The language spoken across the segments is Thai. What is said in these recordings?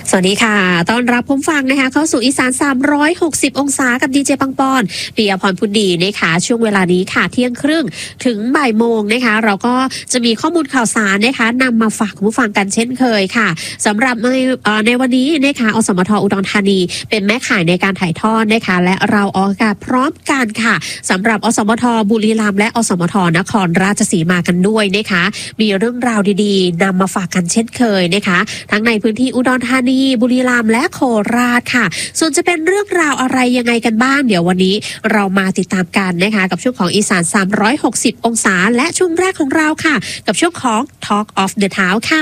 สวัสดีค่ะต้อนรับผู้ฟังนะคะเข้าสู่อีสาน360องศากับดีเจปังปอนปิยพรพุทธดีนะคะช่วงเวลานี้ค่ะเที่ยงครึ่งถึงบ่ายโมงนะคะเราก็จะมีข้อมูลข่าวสารนะคะนำมาฝากผู้ฟังกันเช่นเคยค่ะสำหรับในวันนี้นะคะอสมทอุดรธานีเป็นแม่ข่ายในการถ่ายทอดนะคะและเราออกอากาศพร้อมกันค่ะสำหรับอสมทบุรีรัมย์และอสมทนครราชสีมากันด้วยนะคะมีเรื่องราวดีๆนำมาฝากกันเช่นเคยนะคะทั้งในพื้นที่อุดรธานีบุรีรัมย์และโคราชค่ะส่วนจะเป็นเรื่องราวอะไรยังไงกันบ้างเดี๋ยววันนี้เรามาติดตามกันนะคะกับช่วงของอีสาน360องศาและช่วงแรกของเราค่ะกับช่วงของ Talk of the Town ค่ะ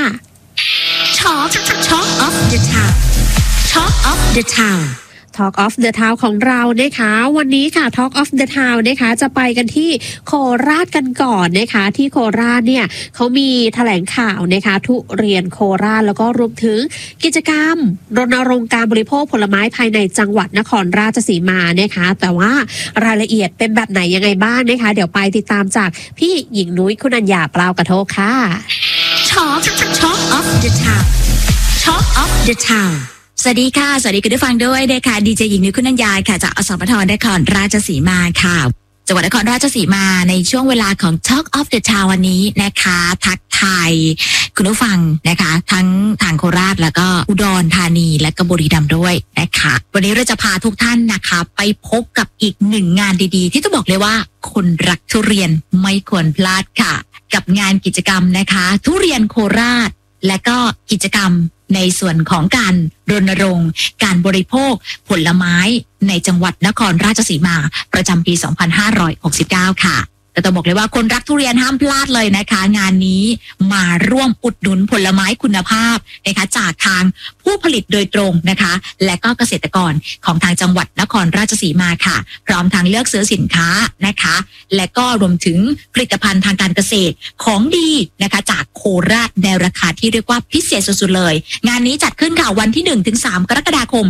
Talk of the Town Talk of the Town Talk of the Town ของเรานะคะวันนี้ค่ะ Talk of the Town นะคะจะไปกันที่โคราชกันก่อนนะคะที่โคราชเนี่ยเขามีแถลงข่าวนะคะทุเรียนโคราชแล้วก็รวมถึงกิจกรรมรณรงค์การบริโภคผลไม้ภายในจังหวัดนครราชสีมานะคะแต่ว่ารายละเอียดเป็นแบบไหนยังไงบ้างนะคะเดี๋ยวไปติดตามจากพี่หญิงนุ้ยคุณัญญาเปล่ากระโทกค่ะ Talk of the Town Talk of the Townสวัสดีค่ะสวัสดีคุณผู้ฟังด้วยนะคะดีเจหญิงนุ้ยคุณัญญาค่ะจากอสมทนครราชสีมาค่ะจังหวัดนครราชสีมาในช่วงเวลาของ Talk of the Town วันนี้นะคะทักทายคุณผู้ฟังนะคะทั้งทางโคราชแล้วก็อุดรธานีและก็บุรีรัมย์ด้วยนะคะวันนี้เราจะพาทุกท่านนะคะไปพบกับอีกหนึ่งงานดีๆที่ต้องบอกเลยว่าคนรักทุเรียนไม่ควรพลาดค่ะกับงานกิจกรรมนะคะทุเรียนโคราชและก็กิจกรรมในส่วนของการรณรงค์การบริโภคผลไม้ในจังหวัดนครราชสีมาประจำปี 2569 ค่ะแต่ต้องบอกเลยว่าคนรักทุเรียนห้ามพลาดเลยนะคะงานนี้มาร่วมอุดหนุนผลไม้คุณภาพนะคะจากทางผู้ผลิตโดยตรงนะคะและก็เกษตรกรของทางจังหวัดนครราชสีมาค่ะพร้อมทางเลือกซื้อสินค้านะคะและก็รวมถึงผลิตภัณฑ์ทางการเกษตรของดีนะคะจากโคราชในราคาที่เรียกว่าพิเศษสุดๆเลยงานนี้จัดขึ้นค่ะวันที่ 1-3 กรกฎาคม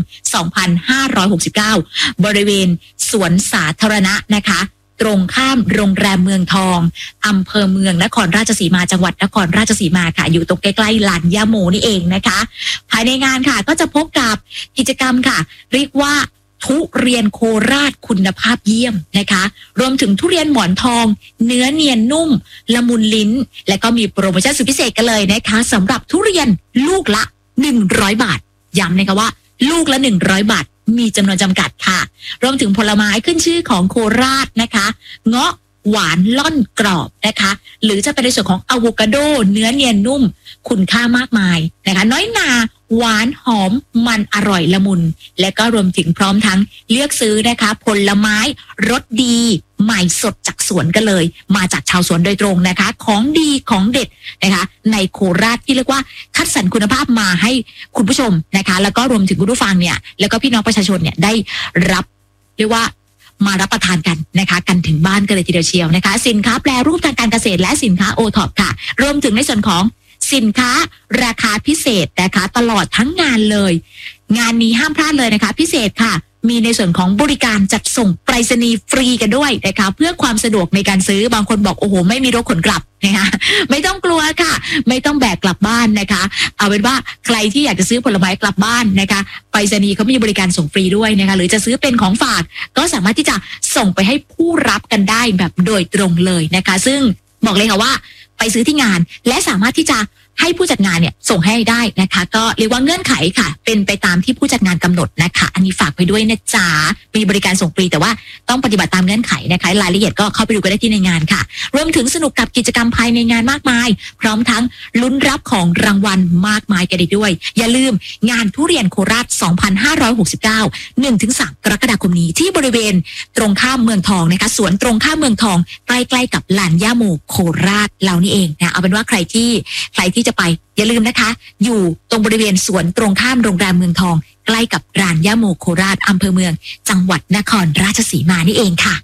2569 บริเวณสวนสาธารณะนะคะตรงข้ามโรงแรมเมืองทองอำเภอเมืองนครราชสีมาจังหวัดนครราชสีมาค่ะอยู่ตรงใกล้ๆลานย่าโมนี่เองนะคะภายในงานค่ะก็จะพบกับกิจกรรมค่ะเรียกว่าทุเรียนโคราชคุณภาพเยี่ยมนะคะรวมถึงทุเรียนหมอนทองเนื้อเนียนนุ่มละมุนลิ้นและก็มีโปรโมชั่นสุดพิเศษกันเลยนะคะสำหรับทุเรียนลูกละ100 บาทย้ำนะคะว่าลูกละ100 บาทมีจำนวนจำกัดค่ะรวมถึงผลไม้ขึ้นชื่อของโคราชนะคะเงาะหวานล่อนกรอบนะคะหรือจะเป็นในส่วนของอะโวคาโดเนื้อเนียนนุ่มคุณค่ามากมายนะคะน้อยนาหวานหอมมันอร่อยละมุนและก็รวมถึงพร้อมทั้งเลือกซื้อนะคะผลไม้รสดีใหม่สดจากสวนกันเลยมาจากชาวสวนโดยตรงนะคะของดีของเด็ดนะคะในโคราชที่เรียกว่าคัดสรรคุณภาพมาให้คุณผู้ชมนะคะแล้วก็รวมถึงคุณผู้ฟังเนี่ยแล้วก็พี่น้องประชาชนเนี่ยได้รับเรียกว่ามารับประทานกันนะคะกันถึงบ้านกันเลยทีเดียวเชียวนะคะสินค้าแปรรูปทางการเกษตรและสินค้าโอท็อปค่ะรวมถึงในส่วนของสินค้าราคาพิเศษนะคะตลอดทั้งงานเลยงานนี้ห้ามพลาดเลยนะคะพิเศษค่ะมีในส่วนของบริการจัดส่งไปรษณีย์ฟรีกันด้วยนะคะเพื่อความสะดวกในการซื้อบางคนบอกโอ้โหไม่มีรถขนกลับนะคะไม่ต้องกลัวค่ะไม่ต้องแบกกลับบ้านนะคะเอาเป็นว่าใครที่อยากจะซื้อผลไม้กลับบ้านนะคะไปรษณีย์เขามีบริการส่งฟรีด้วยนะคะหรือจะซื้อเป็นของฝากก็สามารถที่จะส่งไปให้ผู้รับกันได้แบบโดยตรงเลยนะคะซึ่งบอกเลยค่ะว่าไปซื้อที่งานและสามารถที่จะให้ผู้จัดงานเนี่ยส่งให้ได้นะคะก็เรียกว่าเงื่อนไขค่ะเป็นไปตามที่ผู้จัดงานกำหนดนะคะอันนี้ฝากไปด้วยนะจ๊ะมีบริการส่งฟรีแต่ว่าต้องปฏิบัติตามเงื่อนไขนะคะรายละเอียดก็เข้าไปดูกันได้ที่ในงานค่ะรวมถึงสนุกกับกิจกรรมภายในงานมากมายพร้อมทั้งลุ้นรับของรางวัลมากมายกันด้วยอย่าลืมงานทุเรียนโคราช 2569 1-3 กรกฎาคมนี้ที่บริเวณตรงข้ามเมืองทองนะคะสวนตรงข้ามเมืองทองใกล้ๆกับลานย่าโมโคราชเรานี่เองนะเอาเป็นว่าใครที่จะไปอย่าลืมนะคะอยู่ตรงบริเวณสวนตรงข้ามโรงแรมเมืองทองใกล้กับลานย่าโมโคราชอำเภอเมืองจังหวัดนครราชสีมานี่เองค่ะ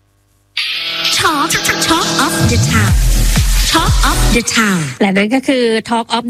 Talk of the Town Talk of the Town และนั่นก็คือ Talk of